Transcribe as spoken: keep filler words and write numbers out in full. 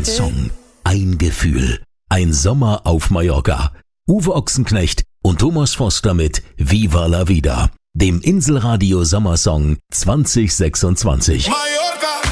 Song, ein Gefühl, ein Sommer auf Mallorca. Uwe Ochsenknecht und Thomas Foster mit Viva la Vida, dem Inselradio Sommersong zwanzig sechsundzwanzig. Mallorca